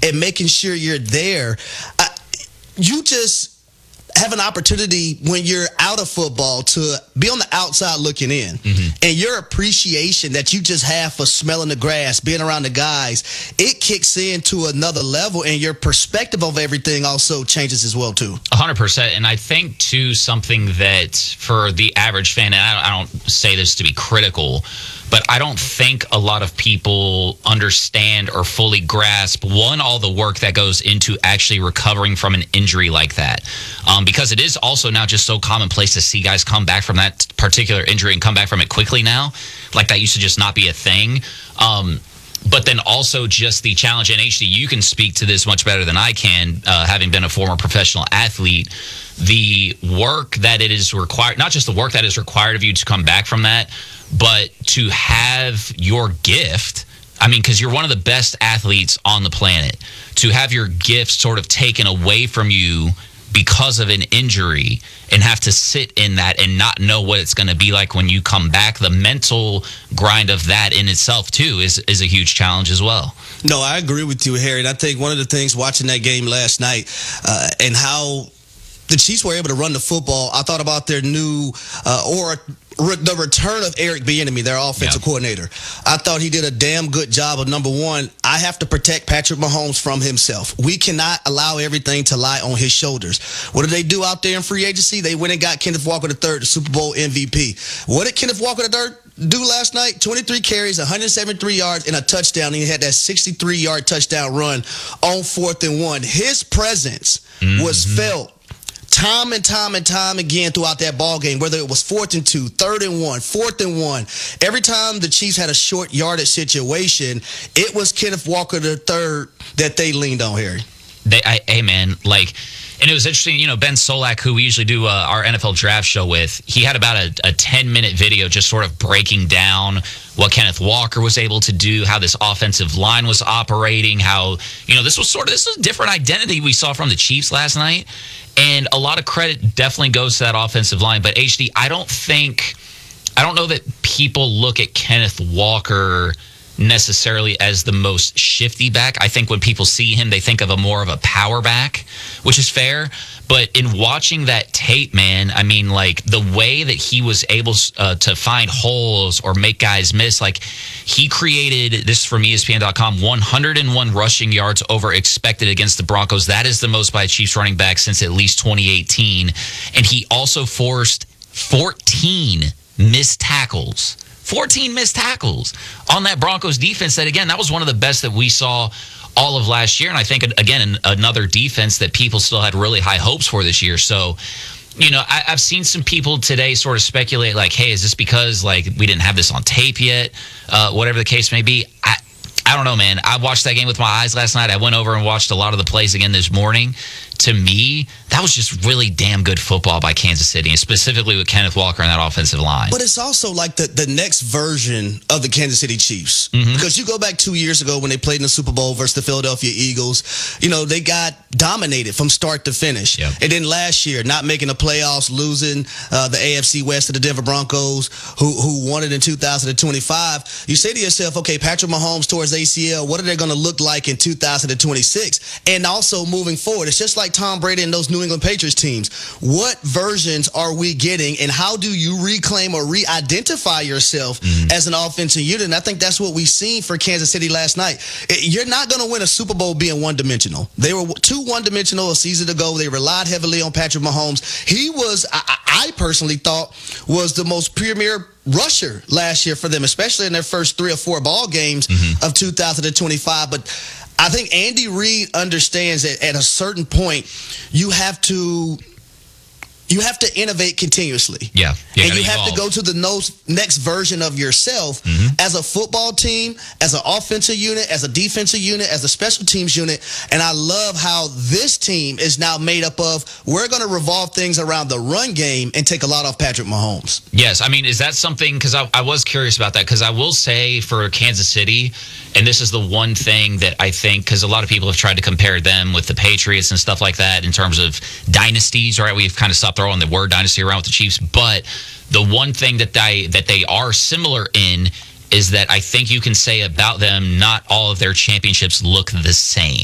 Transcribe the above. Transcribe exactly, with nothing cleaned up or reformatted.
and making sure you're there. I, you just have an opportunity when you're out of football to be on the outside looking in. Mm-hmm. And your appreciation that you just have for smelling the grass, being around the guys, it kicks in to another level, and your perspective of everything also changes as well, too. one hundred percent. And I think, too, something that for the average fan, and I don't say this to be critical, but I don't think a lot of people understand or fully grasp, one, all the work that goes into actually recovering from an injury like that. Um, because it is also now just so commonplace to see guys come back from that particular injury and come back from it quickly now. Like that used to just not be a thing. Um, but then also just the challenge, and H D, you can speak to this much better than I can, uh, having been a former professional athlete, the work that it is required, not just the work that is required of you to come back from that, but to have your gift, I mean, because you're one of the best athletes on the planet, to have your gift sort of taken away from you because of an injury and have to sit in that and not know what it's going to be like when you come back. The mental grind of that in itself, too, is, is a huge challenge as well. No, I agree with you, Harry. And I think one of the things watching that game last night uh, and how the Chiefs were able to run the football, I thought about their new uh, or re- the return of Eric Bieniemy, their offensive yeah. coordinator. I thought he did a damn good job of, number one, I have to protect Patrick Mahomes from himself. We cannot allow everything to lie on his shoulders. What did they do out there in free agency? They went and got Kenneth Walker the third, the Super Bowl M V P. What did Kenneth Walker the third do last night? twenty-three carries, one hundred seventy-three yards, and a touchdown. And he had that sixty-three-yard touchdown run on fourth and one. His presence mm-hmm. was felt time and time and time again throughout that ball game, whether it was fourth and two, third and one, fourth and one. Every time the Chiefs had a short yardage situation, it was Kenneth Walker the third that they leaned on, Harry. They, I, hey, man, like, and it was interesting, you know, Ben Solak, who we usually do uh, our N F L draft show with, he had about a, a ten-minute video just sort of breaking down what Kenneth Walker was able to do, how this offensive line was operating, how, you know, this was sort of, this was a different identity we saw from the Chiefs last night. And a lot of credit definitely goes to that offensive line. But H D, I don't think, I don't know that people look at Kenneth Walker necessarily as the most shifty back. I think when people see him, they think of a more of a power back, which is fair. But in watching that tape, man, I mean, like the way that he was able uh, to find holes or make guys miss, like he created, this is from E S P N dot com, one hundred one rushing yards over expected against the Broncos. That is the most by a Chiefs running back since at least twenty eighteen. And he also forced fourteen missed tackles. fourteen missed tackles on that Broncos defense. That, again, that was one of the best that we saw all of last year. And I think, again, another defense that people still had really high hopes for this year. So, you know, I, I've seen some people today sort of speculate like, hey, is this because, like, we didn't have this on tape yet? Uh, whatever the case may be. I, I don't know, man. I watched that game with my eyes last night. I went over and watched a lot of the plays again this morning. To me, that was just really damn good football by Kansas City, and specifically with Kenneth Walker and that offensive line. But it's also like the, the next version of the Kansas City Chiefs. Mm-hmm. Because you go back two years ago when they played in the Super Bowl versus the Philadelphia Eagles, you know, they got dominated from start to finish. Yep. And then last year, not making the playoffs, losing uh, the A F C West to the Denver Broncos, who, who won it in two thousand twenty-five. You say to yourself, okay, Patrick Mahomes towards A C L, what are they going to look like in two thousand twenty-six? And also moving forward, it's just like Tom Brady and those New England Patriots teams. What versions are we getting, and how do you reclaim or re-identify yourself mm. as an offensive unit? And I think that's what we've seen for Kansas City last night. You're not going to win a Super Bowl being one-dimensional. They were too one-dimensional a season ago. They relied heavily on Patrick Mahomes. He was, I, I personally thought, was the most premier rusher last year for them, especially in their first three or four ball games mm-hmm. of two thousand twenty-five. But I think Andy Reid understands that at a certain point, you have to you have to innovate continuously. Yeah. You and you have evolve. to go to the next version of yourself mm-hmm. as a football team, as an offensive unit, as a defensive unit, as a special teams unit. And I love how this team is now made up of, we're going to revolve things around the run game and take a lot off Patrick Mahomes. Yes. I mean, is that something, because I, I was curious about that, because I will say for Kansas City, and this is the one thing that I think, because a lot of people have tried to compare them with the Patriots and stuff like that in terms of dynasties, right? We've kind of stopped throwing the word dynasty around with the Chiefs, but the one thing that they that they are similar in is that I think you can say about them, not all of their championships look the same.